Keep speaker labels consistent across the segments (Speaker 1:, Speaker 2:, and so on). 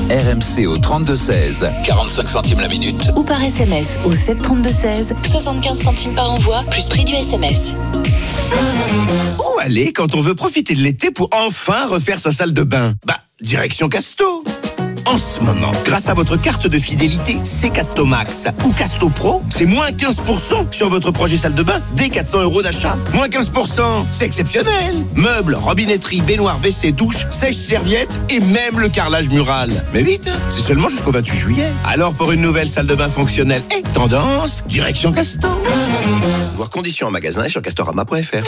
Speaker 1: RMC au 32-16, 45 centimes la minute.
Speaker 2: Ou par SMS au 732-16, 75 centimes par envoi, plus prix du SMS.
Speaker 3: Où aller quand on veut profiter de l'été pour enfin refaire sa salle de bain? Direction Casto. En ce moment, grâce à votre carte de fidélité C-Casto Max ou Casto Pro, c'est moins 15% sur votre projet salle de bain dès 400 € d'achat. Moins 15%, c'est exceptionnel. Meubles, robinetterie, baignoire, WC, douche, sèche-serviette et même le carrelage mural. Mais vite, c'est seulement jusqu'au 28 juillet. Alors pour une nouvelle salle de bain fonctionnelle et tendance, direction Casto. Voir conditions en magasin et sur castorama.fr.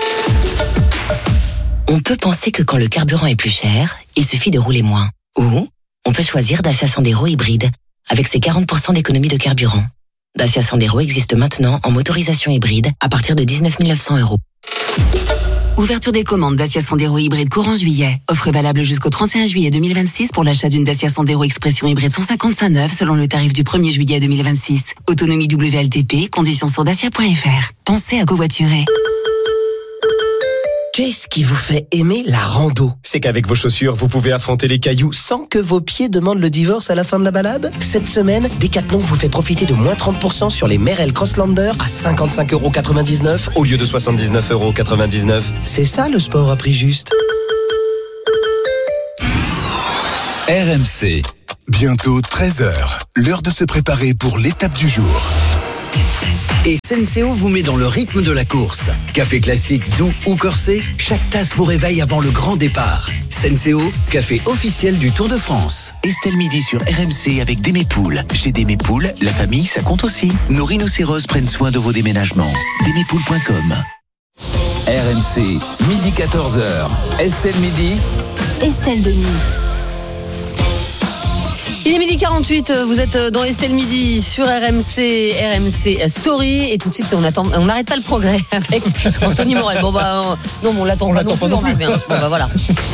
Speaker 4: On peut penser que quand le carburant est plus cher, il suffit de rouler moins. Ou on peut choisir Dacia Sandero hybride, avec ses 40% d'économie de carburant. Dacia Sandero existe maintenant en motorisation hybride à partir de 19 900 €.
Speaker 5: Ouverture des commandes Dacia Sandero hybride courant juillet. Offre valable jusqu'au 31 juillet 2026 pour l'achat d'une Dacia Sandero Expression hybride 155 neuve selon le tarif du 1er juillet 2026. Autonomie WLTP, conditions sur dacia.fr. Pensez à covoiturer.
Speaker 6: Qu'est-ce qui vous fait aimer la rando? C'est qu'avec vos chaussures, vous pouvez affronter les cailloux sans que vos pieds demandent le divorce à la fin de la balade. Cette semaine, Decathlon vous fait profiter de moins 30% sur les Merrell Crosslander à 55,99 € au lieu de 79,99 €. C'est ça le sport à prix juste.
Speaker 1: RMC.
Speaker 7: Bientôt 13h, l'heure de se préparer pour l'étape du jour.
Speaker 8: Et Senseo vous met dans le rythme de la course. Café classique, doux ou corsé, chaque tasse vous réveille avant le grand départ. Senseo, café officiel du Tour de France.
Speaker 9: Estelle Midi sur RMC avec Démépoules. Chez Démépoules, la famille, ça compte aussi. Nos rhinocéros prennent soin de vos déménagements. Démépoules.com.
Speaker 1: RMC, midi 14h. Estelle Midi.
Speaker 2: Estelle Denis.
Speaker 10: Il est midi 48, vous êtes dans Estelle Midi sur RMC Story et tout de suite on n'arrête pas le progrès avec Anthony Morel. Non, on l'attend pas non plus. Voilà.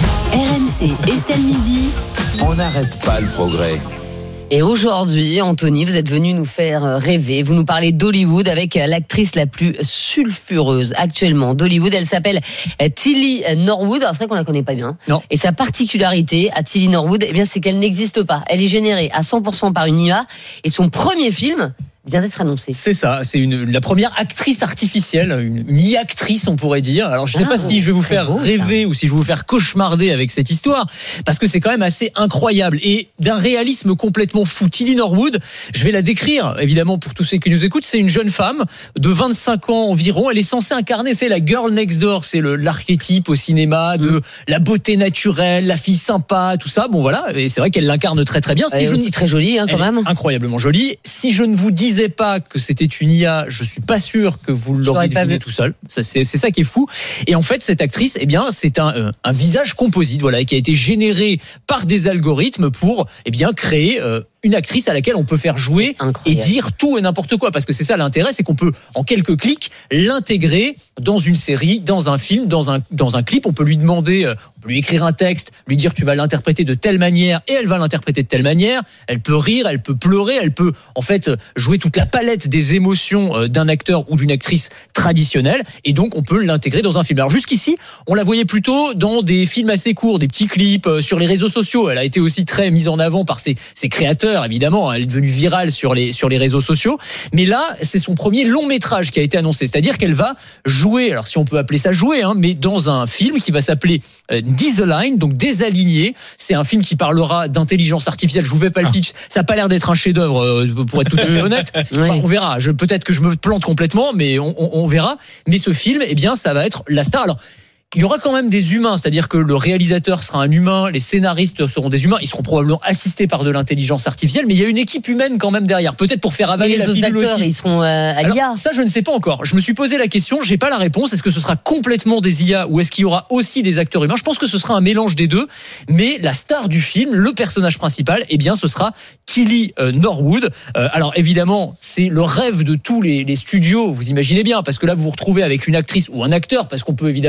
Speaker 2: RMC Estelle Midi.
Speaker 1: On n'arrête pas le progrès.
Speaker 10: Et aujourd'hui, Anthony, vous êtes venu nous faire rêver. Vous nous parlez d'Hollywood avec l'actrice la plus sulfureuse actuellement d'Hollywood. Elle s'appelle Tilly Norwood. Alors c'est vrai qu'on la connaît pas bien.
Speaker 11: Non.
Speaker 10: Et sa particularité à Tilly Norwood, eh bien, c'est qu'elle n'existe pas. Elle est générée à 100% par une IA. Et son premier film vient d'être annoncé.
Speaker 11: C'est ça, c'est la première actrice artificielle, une IA-actrice on pourrait dire. Alors je ne sais pas si je vais vous faire rêver ou si je vais vous faire cauchemarder avec cette histoire, parce que c'est quand même assez incroyable et d'un réalisme complètement fou. Tilly Norwood, je vais la décrire évidemment pour tous ceux qui nous écoutent, c'est une jeune femme de 25 ans environ, elle est censée incarner, c'est la girl next door, c'est l'archétype au cinéma de la beauté naturelle, la fille sympa, tout ça, bon voilà, et c'est vrai qu'elle l'incarne très très bien.
Speaker 10: Elle est aussi très jolie quand même.
Speaker 11: Incroyablement jolie. Si je ne vous disais pas que c'était une IA, je suis pas sûr que vous l'auriez deviné tout seul. C'est ça qui est fou. Et en fait, cette actrice, eh bien, c'est un visage composite, voilà, qui a été généré par des algorithmes pour, eh bien, créer une actrice à laquelle on peut faire jouer et dire tout et n'importe quoi, parce que c'est ça l'intérêt, c'est qu'on peut en quelques clics l'intégrer dans une série, dans un film, dans un clip. On peut lui demander, on peut lui écrire un texte, lui dire tu vas l'interpréter de telle manière et elle va l'interpréter de telle manière. Elle peut rire, elle peut pleurer, elle peut en fait jouer toute la palette des émotions d'un acteur ou d'une actrice traditionnelle, et donc on peut l'intégrer dans un film. Alors jusqu'ici, on la voyait plutôt dans des films assez courts, des petits clips sur les réseaux sociaux. Elle a été aussi très mise en avant par ses créateurs, évidemment, elle est devenue virale sur les réseaux sociaux, mais là c'est son premier long métrage qui a été annoncé, c'est-à-dire qu'elle va jouer, alors si on peut appeler ça jouer, mais dans un film qui va s'appeler Desalign, donc désaligné. C'est un film qui parlera d'intelligence artificielle. Je vous fais pas le pitch, ça a pas l'air d'être un chef-d'œuvre pour être tout à fait honnête. Enfin, on verra, peut-être que je me plante complètement, mais on verra. Mais ce film, eh bien, ça va être la star. Alors, il y aura quand même des humains, c'est-à-dire que le réalisateur sera un humain, les scénaristes seront des humains, ils seront probablement assistés par de l'intelligence artificielle, mais il y a une équipe humaine quand même derrière, peut-être pour faire avaler la pilule aussi. Les autres acteurs,
Speaker 10: ils seront à l'IA.
Speaker 11: Alors, ça, je ne sais pas encore. Je me suis posé la question, j'ai pas la réponse. Est-ce que ce sera complètement des IA ou est-ce qu'il y aura aussi des acteurs humains ? Je pense que ce sera un mélange des deux, mais la star du film, le personnage principal, eh bien, ce sera Tilly Norwood. Alors évidemment, c'est le rêve de tous les studios, vous imaginez bien, parce que là, vous vous retrouvez avec une actrice ou un acteur, parce qu'on peut évidemment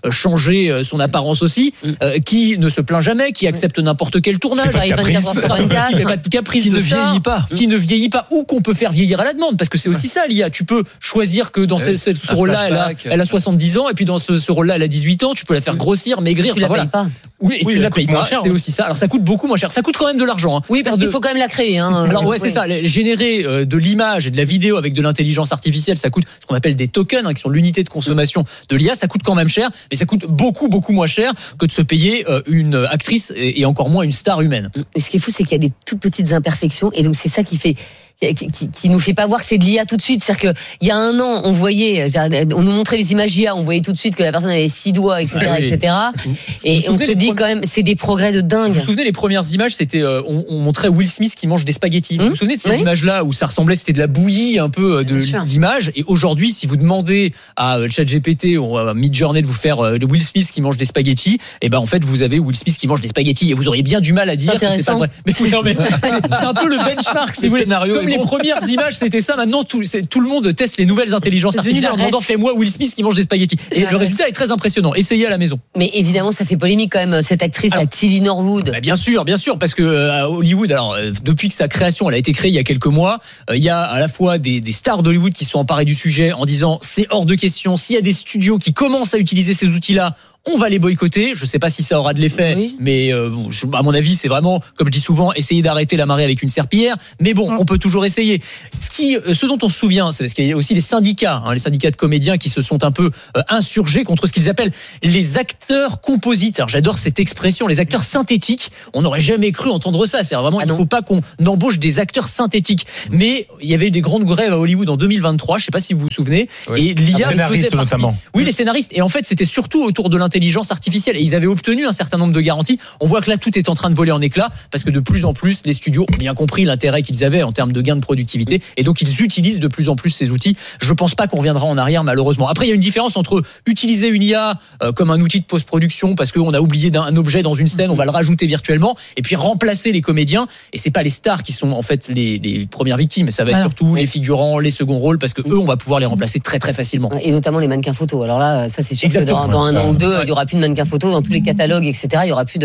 Speaker 11: changer son apparence aussi, qui ne se plaint jamais, qui accepte n'importe quel tournage, qui fait pas de caprice, qui ne vieillit pas, ou qu'on peut faire vieillir à la demande, parce que c'est aussi ça l'IA. Tu peux choisir que dans ce rôle-là, elle a 70 ans, et puis dans ce rôle-là, elle a 18 ans. Tu peux la faire grossir, maigrir.
Speaker 10: Tu la payes pas.
Speaker 11: Oui, et tu la payes pas. C'est aussi ça. Alors ça coûte beaucoup moins cher. Ça coûte quand même de l'argent. Hein.
Speaker 10: Oui, parce qu'il faut quand même la créer.
Speaker 11: Alors c'est ça. Générer de l'image et de la vidéo avec de l'intelligence artificielle, ça coûte ce qu'on appelle des tokens, qui sont l'unité de consommation de l'IA. Ça coûte quand même cher, mais ça coûte beaucoup moins cher que de se payer une actrice et encore moins une star humaine.
Speaker 10: Et ce qui est fou, c'est qu'il y a des toutes petites imperfections, et donc c'est ça qui nous fait pas voir que c'est de l'IA tout de suite. C'est-à-dire qu'il y a un an, on nous montrait les images IA, on voyait tout de suite que la personne avait 6 doigts, etc., etc. Et on se dit quand même, c'est des progrès de dingue.
Speaker 11: Vous vous souvenez, les premières images, c'était, on montrait Will Smith qui mange des spaghettis. Vous vous souvenez de ces images-là où ça ressemblait, c'était de la bouillie un peu de l'image. Et aujourd'hui, si vous demandez à ChatGPT ou à Midjourney de vous faire Will Smith qui mange des spaghettis, et ben en fait, vous avez Will Smith qui mange des spaghettis, et vous auriez bien du mal à dire que c'est pas vrai. Mais c'est un peu le benchmark, si vous voulez. Comme les premières images, c'était ça. Maintenant, tout le monde teste les nouvelles intelligences artificielles en demandant fais-moi Will Smith qui mange des spaghettis. Et le résultat est très impressionnant. Essayez à la maison.
Speaker 10: Mais évidemment, ça fait polémique quand même, cette actrice, Tilly Norwood.
Speaker 11: Bien sûr, parce que à Hollywood, alors depuis que sa création, elle a été créée il y a quelques mois, il y a à la fois des stars d'Hollywood qui sont emparées du sujet en disant c'est hors de question. S'il y a des studios qui commencent à utiliser ces outils-là, on va les boîter. Je sais pas si ça aura de l'effet, mais à mon avis, c'est vraiment, comme je dis souvent, essayer d'arrêter la marée avec une serpillière. Mais bon, on peut toujours essayer. Ce dont on se souvient, c'est parce qu'il y a aussi les syndicats de comédiens qui se sont un peu insurgés contre ce qu'ils appellent les acteurs composites. Alors j'adore cette expression, les acteurs synthétiques. On n'aurait jamais cru entendre ça. C'est vraiment, il ne faut pas qu'on embauche des acteurs synthétiques. Mais il y avait eu des grandes grèves à Hollywood en 2023. Je sais pas si vous vous souvenez. Et l'IA,
Speaker 12: les scénaristes notamment.
Speaker 11: Oui, les scénaristes. Et en fait, c'était surtout autour de l'intelligence artificielle, et ils avaient obtenu un certain nombre de garanties. On voit que là tout est en train de voler en éclats, parce que de plus en plus les studios ont bien compris l'intérêt qu'ils avaient en termes de gains de productivité, et donc ils utilisent de plus en plus ces outils. Je pense pas qu'on reviendra en arrière, malheureusement. Après, il y a une différence entre utiliser une IA comme un outil de post-production parce qu'on a oublié un objet dans une scène, on va le rajouter virtuellement, et puis remplacer les comédiens. Et c'est pas les stars qui sont en fait les premières victimes, ça va être surtout les figurants, les seconds rôles, parce que eux, on va pouvoir les remplacer très très facilement.
Speaker 10: Et notamment les mannequins photos. Alors là, ça c'est sûr que dans un an ou deux, il y aura plus de mannequins photos dans tous les catalogues, etc. Il y aura plus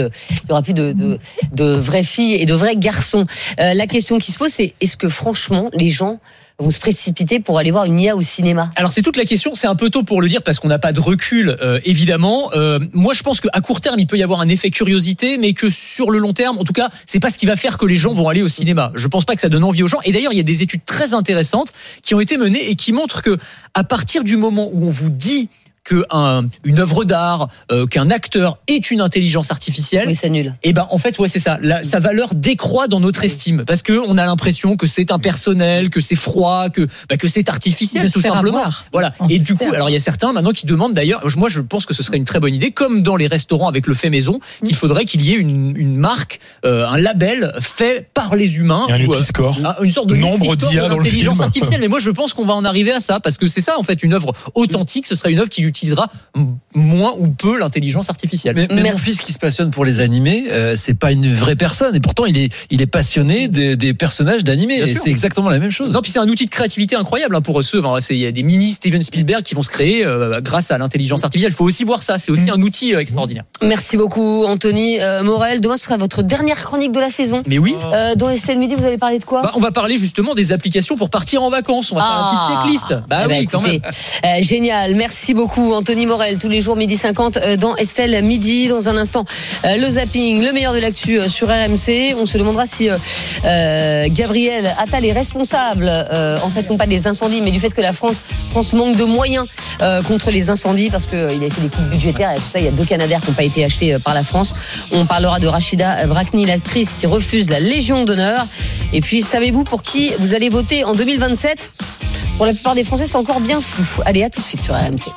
Speaker 10: de vraies filles et de vrais garçons. La question qui se pose, c'est est-ce que franchement les gens vont se précipiter pour aller voir une IA au cinéma?
Speaker 11: Alors c'est toute la question, c'est un peu tôt pour le dire parce qu'on n'a pas de recul, évidemment. Moi je pense qu'à court terme il peut y avoir un effet curiosité, mais que sur le long terme, en tout cas, c'est pas ce qui va faire que les gens vont aller au cinéma. Je pense pas que ça donne envie aux gens. Et d'ailleurs il y a des études très intéressantes qui ont été menées et qui montrent que à partir du moment où on vous dit qu'une œuvre d'art, qu'un acteur est une intelligence artificielle,
Speaker 10: c'est nul.
Speaker 11: Et ben en fait c'est ça. Sa valeur décroît dans notre estime, parce que on a l'impression que c'est impersonnel, que c'est froid, que c'est artificiel, tout simplement. Voilà. Et du coup, alors il y a certains maintenant qui demandent d'ailleurs. Moi, je pense que ce serait une très bonne idée, comme dans les restaurants avec le fait maison, qu'il faudrait qu'il y ait une marque, un label fait par les humains,
Speaker 12: une
Speaker 11: sorte de
Speaker 12: nombre d'IA dans
Speaker 11: l'intelligence artificielle. Mais moi, je pense qu'on va en arriver à ça, parce que c'est ça en fait, une œuvre authentique. Ce sera une œuvre qui utilisera moins ou peu l'intelligence artificielle.
Speaker 13: Mais mon fils qui se passionne pour les animés, c'est pas une vraie personne, et pourtant il est passionné des personnages d'animés, et c'est exactement la même chose.
Speaker 11: Non, puis c'est un outil de créativité incroyable pour eux. Il y a des mini Steven Spielberg qui vont se créer grâce à l'intelligence artificielle. Il faut aussi voir ça, c'est aussi un outil extraordinaire.
Speaker 10: Merci beaucoup Anthony Morel. Demain ce sera votre dernière chronique de la saison.
Speaker 11: Mais oui.
Speaker 10: Dans Estelle Midi, vous allez parler de quoi?
Speaker 11: On va parler justement des applications pour partir en vacances. On va faire une petite checklist.
Speaker 10: Quand même. Génial, merci beaucoup Anthony Morel, tous les jours 12h50 dans Estelle Midi. Dans un instant, le zapping, le meilleur de l'actu sur RMC. On se demandera si Gabriel Attal est responsable, en fait non pas des incendies, mais du fait que la France manque de moyens contre les incendies, parce qu'il avait fait des coupes budgétaires et tout ça. Il y a 2 Canadair qui n'ont pas été achetés par la France. On parlera de Rachida Brakni, l'actrice qui refuse la Légion d'honneur. Et puis, savez-vous pour qui vous allez voter en 2027? Pour la plupart des Français, c'est encore bien flou. Allez, à tout de suite sur RMC.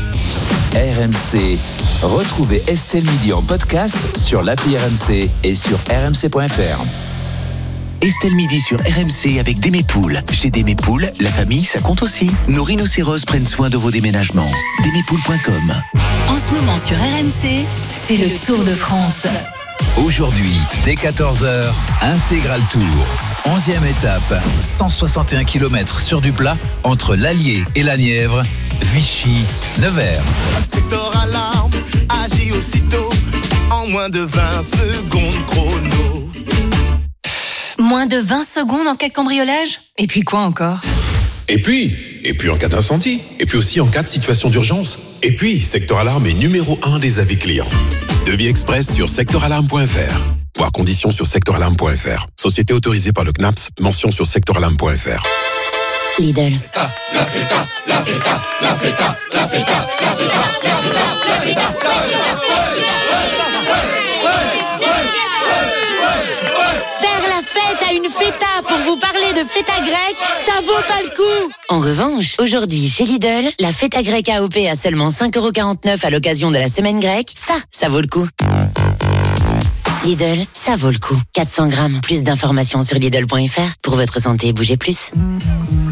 Speaker 1: RMC. Retrouvez Estelle Midi en podcast sur l'appli RMC et sur rmc.fr.
Speaker 9: Estelle Midi sur RMC avec Démépoules. Chez Démépoules, la famille, ça compte aussi. Nos rhinocéros prennent soin de vos déménagements. Démépoules.com.
Speaker 2: En ce moment sur RMC, c'est le Tour de France.
Speaker 1: Aujourd'hui, dès 14h, Intégral Tour. 11e étape, 161 km sur du plat entre l'Allier et la Nièvre, Vichy, Nevers.
Speaker 14: Secteur alarme, agit aussitôt, en moins de 20 secondes chrono.
Speaker 15: Moins de 20 secondes en cas de cambriolage ? Et puis quoi encore ?
Speaker 16: Et puis en cas d'incendie. Et puis aussi en cas de situation d'urgence. Et puis, Secteur Alarme est numéro 1 des avis clients. Devis express sur secteuralarme.fr. Voir conditions sur secteuralarme.fr. Société autorisée par le CNAPS. Mention sur secteuralarme.fr.
Speaker 4: Lidl.
Speaker 14: La feta, la feta, la feta, la feta, la feta, la feta, la feta,
Speaker 15: Faire la fête à une feta pour vous parler de feta grecque, ça vaut pas le coup.
Speaker 4: En revanche, aujourd'hui chez Lidl, la feta grecque AOP à seulement 5,49€ à l'occasion de la semaine grecque, ça vaut le coup. Lidl, ça vaut le coup. 400 grammes. Plus d'informations sur Lidl.fr. Pour votre santé, bougez plus.